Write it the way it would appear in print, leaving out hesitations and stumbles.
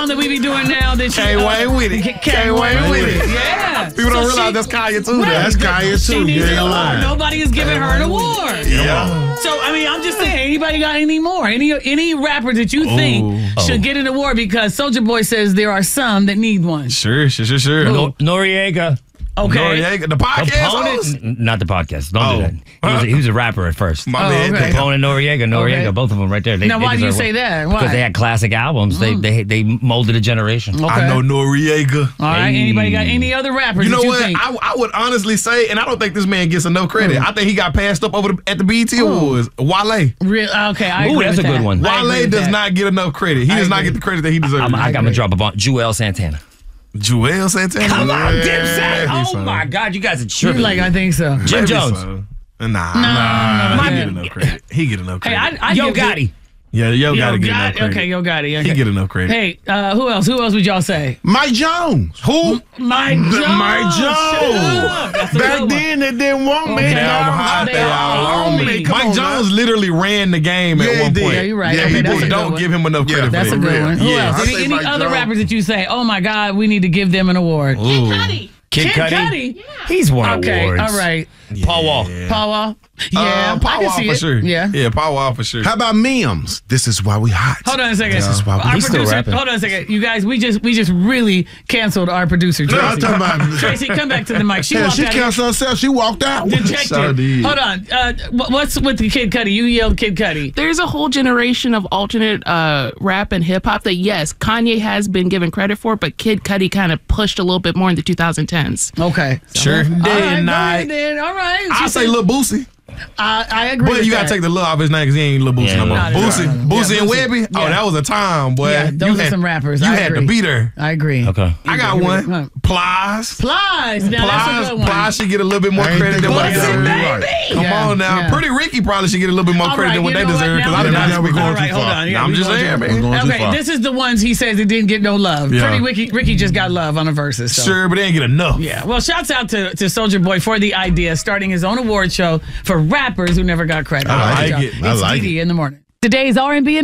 song that we be doing now that K-Wayne with it. K-Wayne with it. Yeah. People don't realize that's Kanye too. Right. That's Kanye She too. needs an Yeah, award. line. Nobody is giving her an award. Yeah. So, I mean, I'm just saying, anybody got any more? Any rapper that you think should get an award because Soulja Boy says there are some that need one. Sure. Noriega. Okay. Noriega, the podcast host? Not the podcast. Don't do that. He was a rapper at first. My man. okay. Capone and Noriega, Okay. both of them right there. Now, why do you say that? Why? Because they had classic albums. They molded a generation. Okay. I know Noriega. All right. Anybody got any other rappers You know that you what? think? I would honestly say, and I don't think this man gets enough credit. I think he got passed up at the BET Awards. Wale. Okay, I agree Ooh, that's with a good that. one. I agree Wale with does that. not get enough credit. He does not agree. get the credit that he deserves. I got to drop a bomb. Joel Santana. Joel Santana. Come on, Dipset. Yeah, Oh, my God. You guys are You're tripping. like, I think so. Jim Maybe Jones. so. Nah. He get enough credit. He get enough Hey, credit. I Yo give it- Gotti. Yeah, Yo Gotti get enough credit. Okay, Yo Gotti. Okay. He get enough credit. Hey, who else? Who else would y'all say? Mike Jones. Who? Mike Jones. Mike Jones. That's a good Back one. then, they didn't want me. Okay. Now I'm hot. They all on me. Come Mike on, Jones literally ran the game Yeah, at he one did. point. Yeah, you're right. Yeah, Okay, he that's People a good don't one. give him enough credit That's for a that. good one. Who Yeah. else? I say Any Mike other Jones. rappers that you say, oh my God, we need to give them an award? Kid Cudi. He's won Okay, awards. all right. Paul Wall. Paul Wall? Yeah, I Paul can Wall see for it. sure. Yeah. Yeah, Paul Wall for sure. How about Mims? This is why we hot. Hold on a second. This is why Our we He's still producer, rapping. hold on a second. You guys, we just really canceled our producer, No, I'm Tracy. talking about. Tracy, come back to the mic. She Yeah, walked she out here. canceled herself. She walked out. Detective. Sure did. Hold on. What's with the Kid Cudi? You yelled Kid Cudi. There's a whole generation of alternate rap and hip hop that, yes, Kanye has been given credit for, but Kid Cudi kind of pushed a little bit more in the 2010s. Okay. Sure. All right, Day go and ahead night. then. All right. I say Lil Boosie. I agree But with you gotta that. take the Lil off his name because he ain't Lil Boosie Yeah, no more. not at all. Boosie and Boosie. Webby. Yeah. Oh, that was a time, boy. Yeah, those are some rappers. You I had agree. to beat her. I agree. Okay. I got one. Plies. Plies. Now that's a good one. Plies should get a little bit more I ain't credit than think what they about deserve. that. Come Yeah, on now. yeah. Pretty Ricky probably should get a little bit more All credit right, than what you they know what? deserve because Now I did we're not Now we're speak going All too right, hold far. on. Yeah, I'm we just going saying, too- man. We're going too Okay, far. this is the ones he says that didn't get no love. Yeah. Pretty Ricky just got love on the verses. So. Sure, but they ain't get enough. Yeah. Well, shouts out to Soulja Boy for the idea of starting his own award show for rappers who never got credit. I like It's it. I like DD it. in the morning. Today's R&B and